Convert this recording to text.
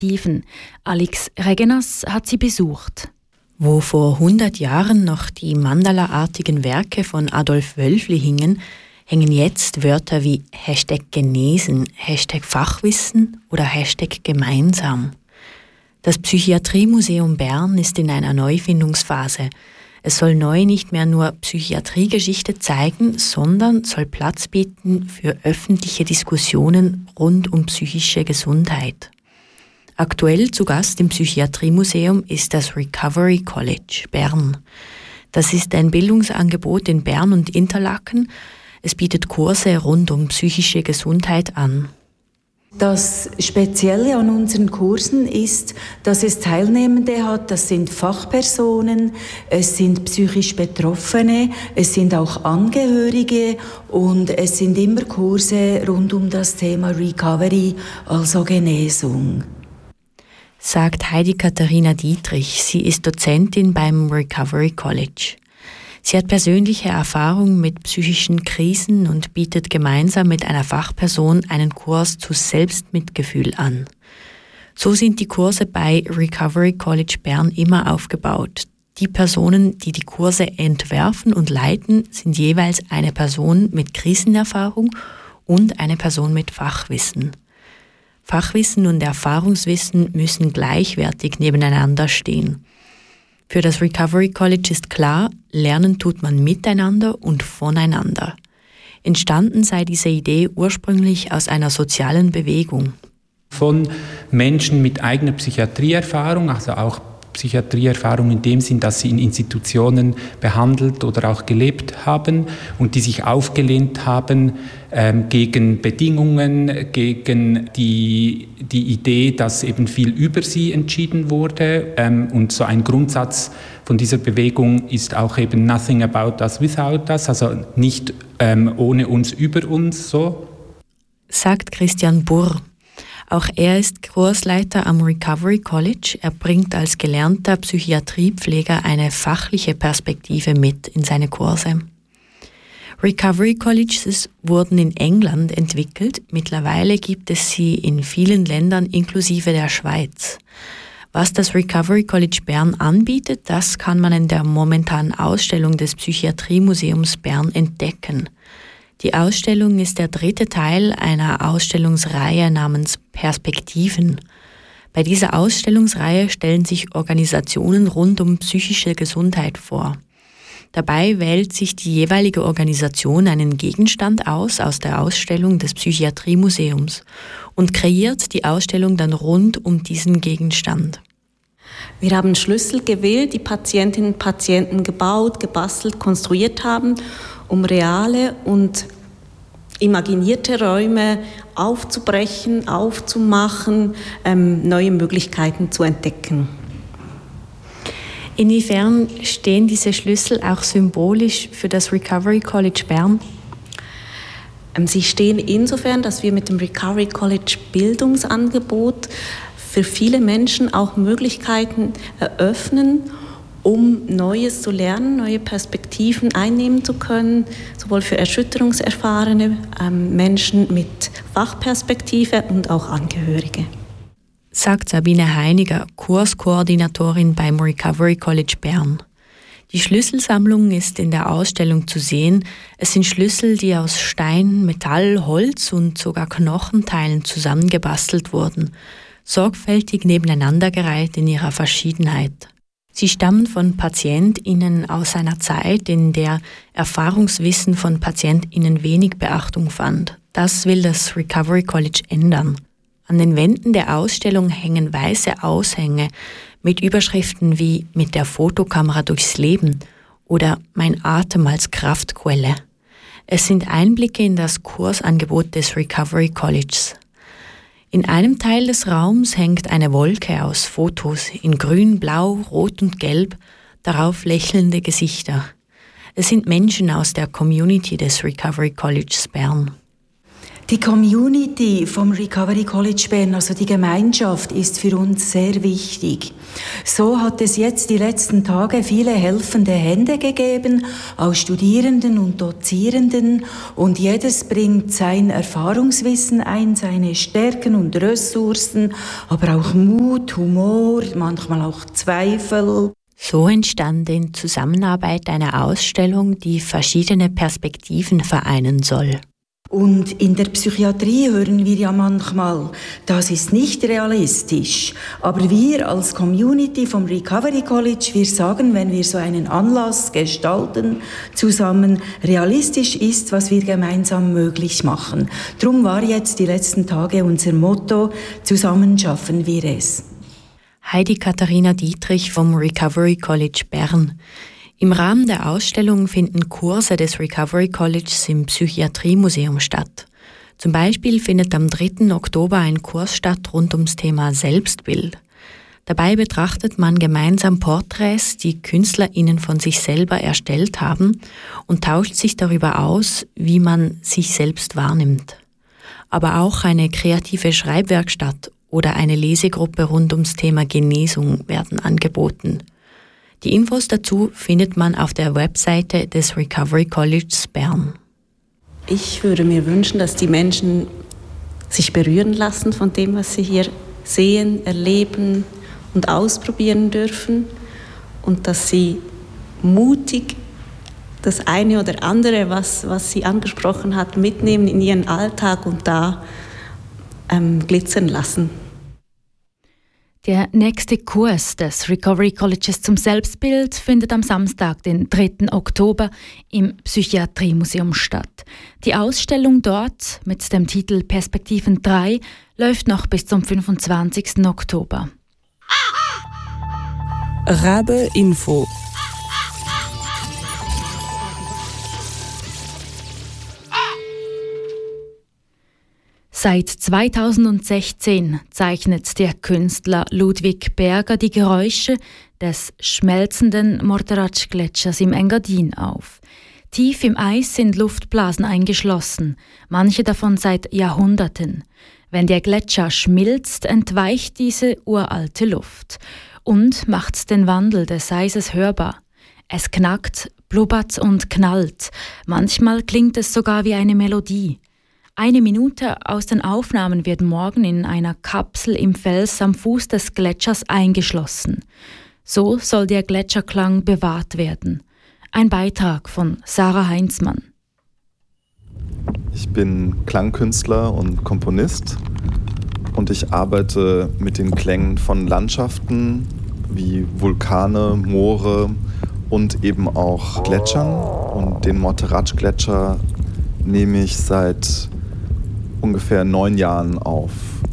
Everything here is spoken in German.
Alex Regenas hat sie besucht. Wo vor 100 Jahren noch die Mandala-artigen Werke von Adolf Wölfli hingen, hängen jetzt Wörter wie #genesen, #Fachwissen oder #gemeinsam. Das Psychiatriemuseum Bern ist in einer Neufindungsphase. Es soll neu nicht mehr nur Psychiatriegeschichte zeigen, sondern soll Platz bieten für öffentliche Diskussionen rund um psychische Gesundheit. Aktuell zu Gast im Psychiatriemuseum ist das Recovery College Bern. Das ist ein Bildungsangebot in Bern und Interlaken. Es bietet Kurse rund um psychische Gesundheit an. Das Spezielle an unseren Kursen ist, dass es Teilnehmende hat, das sind Fachpersonen, es sind psychisch Betroffene, es sind auch Angehörige und es sind immer Kurse rund um das Thema Recovery, also Genesung. Sagt Heidi Katharina Dietrich. Sie ist Dozentin beim Recovery College. Sie hat persönliche Erfahrung mit psychischen Krisen und bietet gemeinsam mit einer Fachperson einen Kurs zu Selbstmitgefühl an. So sind die Kurse bei Recovery College Bern immer aufgebaut. Die Personen, die die Kurse entwerfen und leiten, sind jeweils eine Person mit Krisenerfahrung und eine Person mit Fachwissen. Fachwissen und Erfahrungswissen müssen gleichwertig nebeneinander stehen. Für das Recovery College ist klar, lernen tut man miteinander und voneinander. Entstanden sei diese Idee ursprünglich aus einer sozialen Bewegung. Von Menschen mit eigener Psychiatrieerfahrung, also auch Psychiatrieerfahrung in dem Sinn, dass sie in Institutionen behandelt oder auch gelebt haben und die sich aufgelehnt haben gegen Bedingungen, gegen die Idee, dass eben viel über sie entschieden wurde. Und so ein Grundsatz von dieser Bewegung ist auch eben nothing about us without us, also nicht ohne uns über uns, so. Sagt Christian Burr. Auch er ist Kursleiter am Recovery College. Er bringt als gelernter Psychiatriepfleger eine fachliche Perspektive mit in seine Kurse. Recovery Colleges wurden in England entwickelt. Mittlerweile gibt es sie in vielen Ländern inklusive der Schweiz. Was das Recovery College Bern anbietet, das kann man in der momentanen Ausstellung des Psychiatriemuseums Bern entdecken. Die Ausstellung ist der dritte Teil einer Ausstellungsreihe namens Perspektiven. Bei dieser Ausstellungsreihe stellen sich Organisationen rund um psychische Gesundheit vor. Dabei wählt sich die jeweilige Organisation einen Gegenstand aus der Ausstellung des Psychiatriemuseums und kreiert die Ausstellung dann rund um diesen Gegenstand. Wir haben Schlüssel gewählt, die Patientinnen und Patienten gebaut, gebastelt, konstruiert haben, um reale und imaginierte Räume aufzubrechen, aufzumachen, neue Möglichkeiten zu entdecken. Inwiefern stehen diese Schlüssel auch symbolisch für das Recovery College Bern? Sie stehen insofern, dass wir mit dem Recovery College Bildungsangebot für viele Menschen auch Möglichkeiten eröffnen, um Neues zu lernen, neue Perspektiven einnehmen zu können, sowohl für erschütterungserfahrene Menschen mit Fachperspektive und auch Angehörige. Sagt Sabine Heiniger, Kurskoordinatorin beim Recovery College Bern. Die Schlüsselsammlung ist in der Ausstellung zu sehen. Es sind Schlüssel, die aus Stein, Metall, Holz und sogar Knochenteilen zusammengebastelt wurden, sorgfältig nebeneinandergereiht in ihrer Verschiedenheit. Sie stammen von PatientInnen aus einer Zeit, in der Erfahrungswissen von PatientInnen wenig Beachtung fand. Das will das Recovery College ändern. An den Wänden der Ausstellung hängen weiße Aushänge mit Überschriften wie »Mit der Fotokamera durchs Leben« oder »Mein Atem als Kraftquelle«. Es sind Einblicke in das Kursangebot des Recovery Colleges. In einem Teil des Raums hängt eine Wolke aus Fotos in Grün, Blau, Rot und Gelb, darauf lächelnde Gesichter. Es sind Menschen aus der Community des Recovery Colleges Bern. Die Community vom Recovery College Bern, also die Gemeinschaft, ist für uns sehr wichtig. So hat es jetzt die letzten Tage viele helfende Hände gegeben, aus Studierenden und Dozierenden, und jedes bringt sein Erfahrungswissen ein, seine Stärken und Ressourcen, aber auch Mut, Humor, manchmal auch Zweifel. So entstand in Zusammenarbeit eine Ausstellung, die verschiedene Perspektiven vereinen soll. Und in der Psychiatrie hören wir ja manchmal, das ist nicht realistisch. Aber wir als Community vom Recovery College, wir sagen, wenn wir so einen Anlass gestalten zusammen, realistisch ist, was wir gemeinsam möglich machen. Drum war jetzt die letzten Tage unser Motto, zusammen schaffen wir es. Heidi Katharina Dietrich vom Recovery College Bern. Im Rahmen der Ausstellung finden Kurse des Recovery Colleges im Psychiatriemuseum statt. Zum Beispiel findet am 3. Oktober ein Kurs statt rund ums Thema Selbstbild. Dabei betrachtet man gemeinsam Porträts, die KünstlerInnen von sich selber erstellt haben, und tauscht sich darüber aus, wie man sich selbst wahrnimmt. Aber auch eine kreative Schreibwerkstatt oder eine Lesegruppe rund ums Thema Genesung werden angeboten. Die Infos dazu findet man auf der Webseite des Recovery Colleges Bern. Ich würde mir wünschen, dass die Menschen sich berühren lassen von dem, was sie hier sehen, erleben und ausprobieren dürfen, und dass sie mutig das eine oder andere, was sie angesprochen hat, mitnehmen in ihren Alltag und da glitzern lassen. Der nächste Kurs des Recovery Colleges zum Selbstbild findet am Samstag, den 3. Oktober, im Psychiatriemuseum statt. Die Ausstellung dort mit dem Titel Perspektiven 3 läuft noch bis zum 25. Oktober. Rabe Info. Seit 2016 zeichnet der Künstler Ludwig Berger die Geräusche des schmelzenden Morteratsch-Gletschers im Engadin auf. Tief im Eis sind Luftblasen eingeschlossen, manche davon seit Jahrhunderten. Wenn der Gletscher schmilzt, entweicht diese uralte Luft und macht den Wandel des Eises hörbar. Es knackt, blubbert und knallt. Manchmal klingt es sogar wie eine Melodie. Eine Minute aus den Aufnahmen wird morgen in einer Kapsel im Fels am Fuß des Gletschers eingeschlossen. So soll der Gletscherklang bewahrt werden. Ein Beitrag von Sarah Heinzmann. Ich bin Klangkünstler und Komponist und ich arbeite mit den Klängen von Landschaften wie Vulkane, Moore und eben auch Gletschern. Und den Morteratsch-Gletscher nehme ich seit ungefähr 9 Jahren auf.